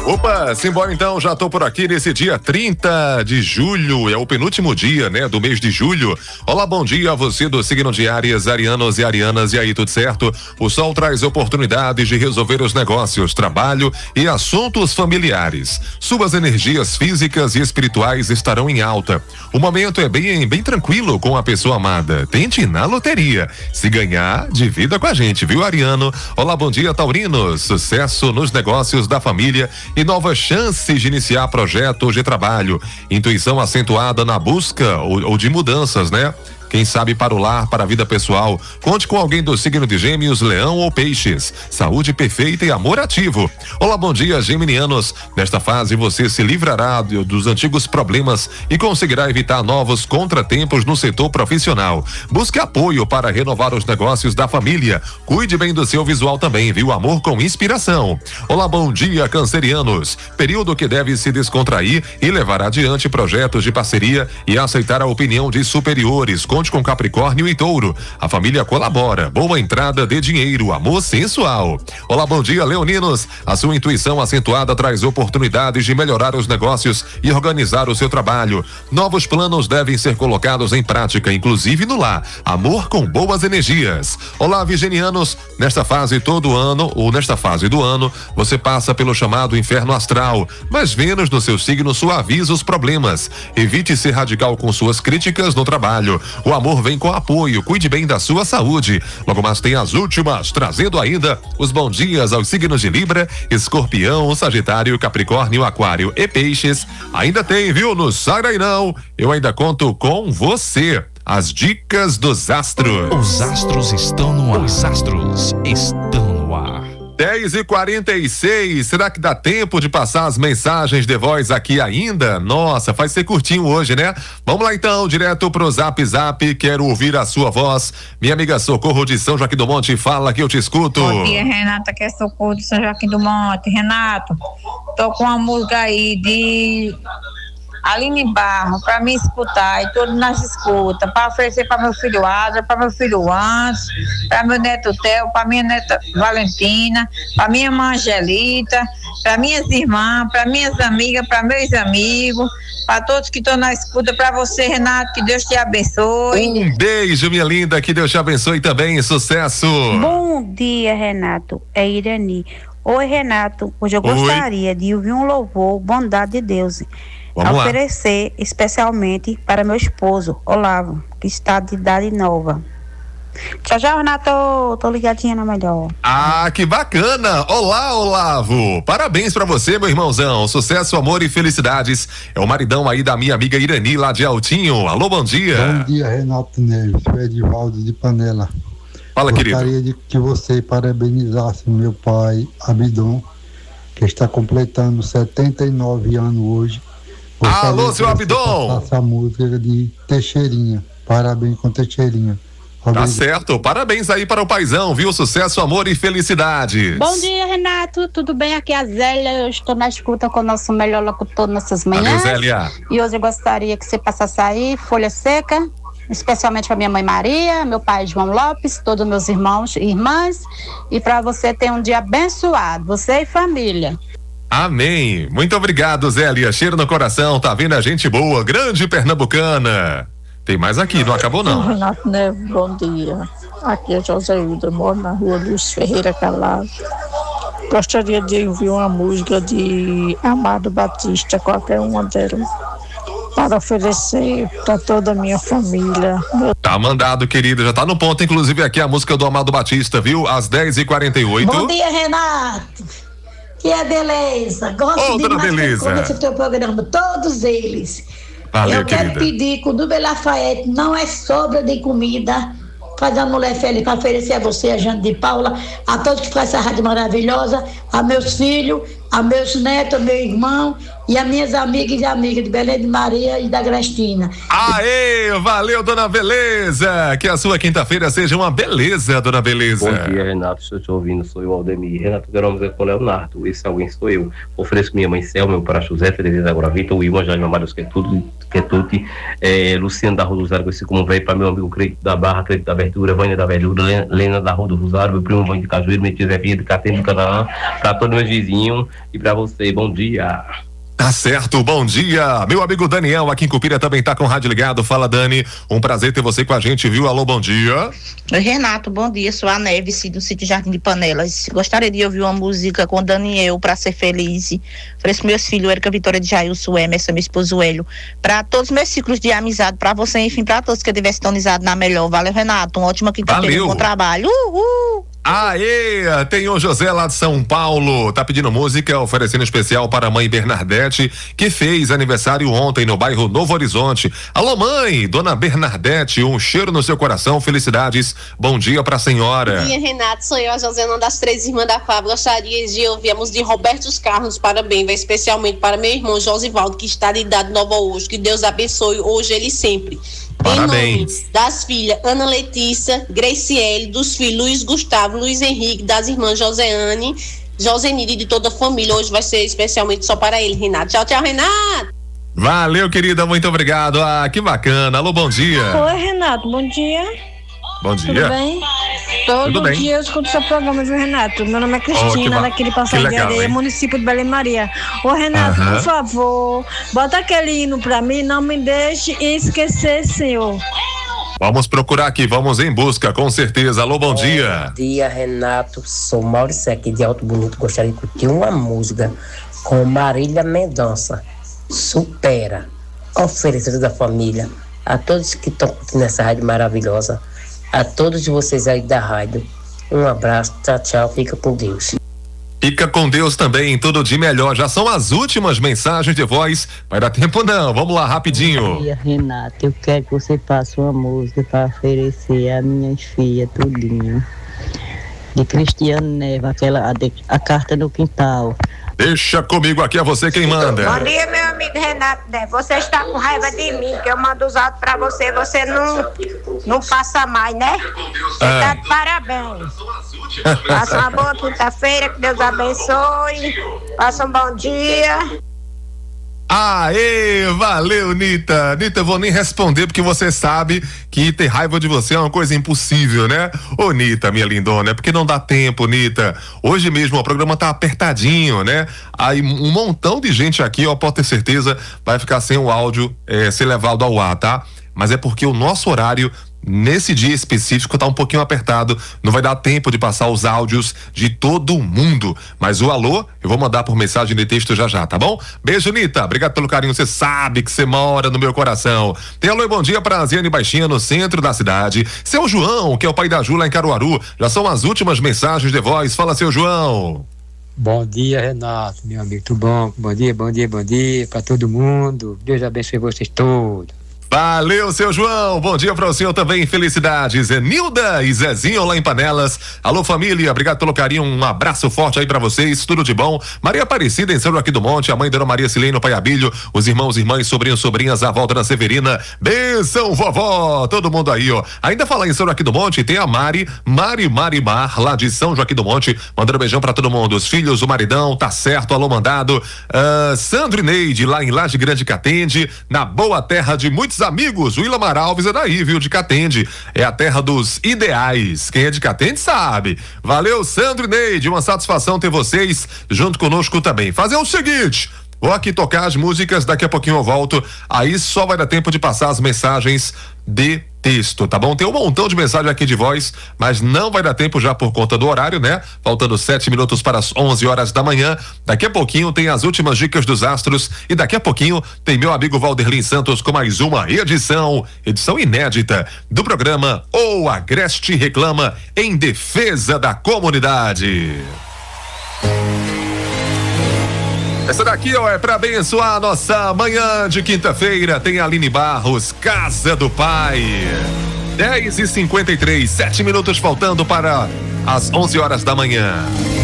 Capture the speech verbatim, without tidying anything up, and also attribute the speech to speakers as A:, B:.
A: Opa, simbora então, já tô por aqui nesse dia trinta de julho, é o penúltimo dia, né, do mês de julho. Olá, bom dia a você do signo de Áries, arianos e arianas, e aí, tudo certo? O sol traz oportunidades de resolver os negócios, trabalho e assuntos familiares. Suas energias físicas e espirituais estarão em alta. O momento é bem, bem tranquilo com a pessoa amada. Tente na loteria. Se ganhar, divida com a gente, viu, ariano? Olá, bom dia, taurinos. Sucesso nos negócios da família e novas chances de iniciar projetos de trabalho. Intuição acentuada na busca ou, ou de mudanças, né? Quem sabe para o lar, para a vida pessoal. Conte com alguém do signo de Gêmeos, Leão ou Peixes. Saúde perfeita e amor ativo. Olá, bom dia, geminianos. Nesta fase você se livrará de, dos antigos problemas e conseguirá evitar novos contratempos no setor profissional. Busque apoio para renovar os negócios da família. Cuide bem do seu visual também, viu? Amor com inspiração. Olá, bom dia, cancerianos. Período que deve se descontrair e levar adiante projetos de parceria e aceitar a opinião de superiores. Conte com Capricórnio e Touro. A família colabora. Boa entrada de dinheiro, amor sensual. Olá, bom dia, leoninos. A sua intuição acentuada traz oportunidades de melhorar os negócios e organizar o seu trabalho. Novos planos devem ser colocados em prática, inclusive no lar. Amor com boas energias. Olá, virginianos. Nesta fase todo ano, ou nesta fase do ano, você passa pelo chamado inferno astral, mas Vênus no seu signo suaviza os problemas. Evite ser radical com suas críticas no trabalho. O amor vem com apoio, cuide bem da sua saúde. Logo mais tem as últimas, trazendo ainda os bons dias aos signos de Libra, Escorpião, Sagitário, Capricórnio, Aquário e Peixes. Ainda tem, viu? No Sai Daí Não, eu ainda conto com você. As dicas dos astros.
B: Os astros estão no ar. Os astros estão no ar.
A: dez e quarenta e seis, será que dá tempo de passar as mensagens de voz aqui ainda? Nossa, vai ser curtinho hoje, né? Vamos lá então, direto pro Zap Zap, quero ouvir a sua voz. Minha amiga Socorro de São Joaquim do Monte, fala que eu te escuto.
C: Bom dia, Renata, que é Socorro de São Joaquim do Monte. Renato, tô com uma música aí de Aline Barro pra me escutar e todos nós escuta, pra oferecer pra meu filho Adra, pra meu filho Antes, pra meu neto Theo, pra minha neta Valentina, pra minha irmã Angelita, pra minhas irmãs, pra minhas amigas, pra meus amigos, pra todos que estão na escuta, pra você, Renato, que Deus te abençoe.
A: Um beijo, minha linda, que Deus te abençoe também, sucesso.
D: Bom dia, Renato, é Irani. Oi, Renato, hoje eu
A: Oi.
D: gostaria de ouvir um louvor, Bondade de Deus.
A: Vamos
D: a
A: lá.
D: oferecer especialmente para meu esposo, Olavo, que está de idade nova. Tchau, tchau, Renato. Tô ligadinha na melhor.
A: Ah, que bacana! Olá, Olavo! Parabéns pra você, meu irmãozão. Sucesso, amor e felicidades. É o maridão aí da minha amiga Irani, lá de Altinho. Alô, bom dia.
E: Bom dia, Renato Neves. Sou Edivaldo de Panela.
A: Fala, querido.
E: Gostaria de que você parabenizasse meu pai, Abidon, que está completando setenta e nove anos hoje. Gostaria
A: Alô, seu Abidon!
E: Essa música de Teixeirinha. Parabéns com Teixeirinha.
A: Tá certo, parabéns aí para o paizão, viu? Sucesso, amor e felicidades.
F: Bom dia, Renato, tudo bem? Aqui é a Zélia, eu estou na escuta com o nosso melhor locutor nessas manhãs.
A: Valeu, Zélia.
F: E hoje eu gostaria que você passasse aí, folha seca, especialmente para minha mãe Maria, meu pai João Lopes, todos meus irmãos e irmãs, e para você ter um dia abençoado, você e família.
A: Amém. Muito obrigado, Zélia. Cheiro no coração, tá vendo a gente boa, grande pernambucana. Tem mais aqui, não acabou não.
G: Renato Neves, bom dia. Aqui é Joséilda, moro na rua Luiz Ferreira Calado. Gostaria de ouvir uma música de Amado Batista, qualquer uma delas, para oferecer para toda a minha família.
A: Tá mandado, querido, já tá no ponto, inclusive aqui a música do Amado Batista, viu? Às dez e quarenta e oito.
H: Bom dia, Renato. Que é beleza. Gosto
A: Outra
H: demais
A: beleza.
H: desse teu programa, todos eles.
A: Valeu,
H: Eu quero
A: querida.
H: pedir que o Nubel Lafayette não é sobra de comida. Faz a mulher feliz para oferecer a você, a Jane de Paula, a todos que fazem essa rádio maravilhosa, a meus filhos, a meus netos, a meu irmão e a minhas amigas e amigas de Belém de Maria e da Grestina.
A: Aê, valeu, dona Beleza. Que a sua quinta-feira seja uma beleza, dona Beleza.
I: Bom dia, Renato, estou te ouvindo, sou eu, Aldemir. Renato, quero uma música com o Leonardo, esse alguém sou eu. Ofereço minha mãe Cel, meu para José, Tereza Agora Vitor, o Ilma, Jaime Amadeus, que é tudo, que é tudo, é, Luciano da Rua do Rosário, conheci como velho, para meu amigo Creito da Barra, Creito da Abertura, Vânia da Verdura, Lena da Rua do Rosário, meu primo Vânia de Cajueiro, meu tio Zé Filho de Catena do Canaã, para todos meus vizinhos, E pra você, bom dia.
A: Tá certo, bom dia. Meu amigo Daniel aqui em Cupira também tá com o rádio ligado. Fala, Dani. Um prazer ter você com a gente, viu? Alô, bom dia.
J: Oi, Renato, bom dia. Sou a Neves, do sítio Jardim de Panelas. Gostaria de ouvir uma música com Daniel pra ser feliz. Ofereço meus filhos, Erika Vitória de Jailson, Emerson, meu esposo Hélio. Pra todos os meus ciclos de amizade, pra você, enfim, pra todos que eu tiver sintonizado na melhor. Valeu, Renato. Um ótimo quinta-feira, um bom trabalho. Uhul!
A: Aê, tem o José lá de São Paulo, tá pedindo música, oferecendo especial para a mãe Bernadette, que fez aniversário ontem no bairro Novo Horizonte. Alô, mãe, dona Bernadette, um cheiro no seu coração, felicidades, bom dia pra senhora.
K: Bom dia, Renato, sou eu, a Josena das Três Irmãs da Fábio. Gostaria de ouvirmos de Roberto Carlos, parabéns, vai especialmente para meu irmão Josivaldo, que está de idade nova hoje, que Deus abençoe hoje ele sempre.
A: Parabéns.
K: Em nome das filhas Ana Letícia, Graciele, dos filhos Luiz Gustavo, Luiz Henrique, das irmãs Joseane, Josenide, de toda a família. Hoje vai ser especialmente só para ele, Renato. Tchau, tchau, Renato.
A: Valeu, querida, muito obrigado. Ah, que bacana. Alô, bom dia.
L: Oi, Renato, bom dia.
A: Bom dia.
L: Tudo bem? Todo
A: Tudo bem.
L: dia eu escuto seu programa, viu, Renato? Meu nome é Cristina,
A: Oh,
L: daquele Passagem de Areia,
A: hein?
L: município de Belém Maria. Ô, Renato,
A: Aham.
L: por favor, bota aquele hino pra mim, não me deixe esquecer, senhor.
A: Vamos procurar aqui, vamos em busca, com certeza. Alô, bom dia.
M: Bom dia, Renato. Sou Maurício aqui de Alto Bonito. Gostaria de curtir uma música com Marília Mendonça. Supera. Oferecida da família. A todos que estão curtindo essa rádio maravilhosa. A todos vocês aí da rádio. Um abraço, tchau, tchau. Fica com Deus.
A: Fica com Deus também, tudo de melhor. Já são as últimas mensagens de voz. Vai dar tempo não, vamos lá, rapidinho.
N: Bom dia, Renato. Eu quero que você faça uma música para oferecer a minhas filhas tudinho. De Cristiano Neva, aquela, a, de, a carta no quintal.
A: Deixa comigo aqui, é você quem manda.
O: Bom dia, meu amigo Renato Neves. Você está com raiva de mim, que eu mando os áudios pra você, você não, não passa mais, né? Você
A: Ah.
O: tá de parabéns. Passa uma boa quinta-feira, que Deus abençoe. Passa um bom dia.
A: Aê, valeu, Nita. Nita, eu vou nem responder porque você sabe que ter raiva de você é uma coisa impossível, né? Ô, Nita, minha lindona, é porque não dá tempo, Nita. Hoje mesmo o programa tá apertadinho, né? Aí um montão de gente aqui, ó, pode ter certeza, vai ficar sem o áudio eh, ser levado ao ar, tá? Mas é porque o nosso horário nesse dia específico tá um pouquinho apertado, não vai dar tempo de passar os áudios de todo mundo, mas o alô eu vou mandar por mensagem de texto já já, tá bom? Beijo, Nita, obrigado pelo carinho, você sabe que você mora no meu coração. Tem alô e bom dia pra Ziane Baixinha no centro da cidade, seu João, que é o pai da Ju lá em Caruaru, já são as últimas mensagens de voz, fala, seu João.
P: Bom dia, Renato, meu amigo, tudo bom? Bom dia, bom dia, bom dia pra todo mundo, Deus abençoe vocês todos.
A: Valeu, seu João, bom dia para o senhor também, felicidades, Nilda e Zezinho lá em Panelas, alô família, obrigado pelo carinho, um abraço forte aí para vocês, tudo de bom. Maria Aparecida em São Joaquim do Monte, a mãe Dona Maria Silene no Pai Abílio, os irmãos, irmãs, sobrinhos, sobrinhas, a avó Dona Severina, benção vovó, todo mundo aí, ó. Ainda falar em São Joaquim do Monte, tem a Mari, Mari Marimar, lá de São Joaquim do Monte, mandando um beijão para todo mundo, os filhos, o maridão, tá certo, alô mandado, uh, Sandro e Neide lá em Laje Grande Catende, na boa terra de muitos amigos, o Ilamar Alves é daí, viu, de Catende, é a terra dos ideais, quem é de Catende sabe. Valeu, Sandro e Neide, uma satisfação ter vocês junto conosco também. Fazer o seguinte, vou aqui tocar as músicas, daqui a pouquinho eu volto, aí só vai dar tempo de passar as mensagens de texto, tá bom? Tem um montão de mensagem aqui de voz, mas não vai dar tempo já por conta do horário, né? Faltando sete minutos para as onze horas da manhã. Daqui a pouquinho tem as últimas dicas dos astros e daqui a pouquinho tem meu amigo Valderlin Santos com mais uma edição, edição inédita do programa O Agreste Reclama em defesa da comunidade. Essa daqui, ó, é pra abençoar a nossa manhã de quinta-feira. Tem a Aline Barros, Casa do Pai. dez e cinquenta e três, sete minutos faltando para as onze horas da manhã.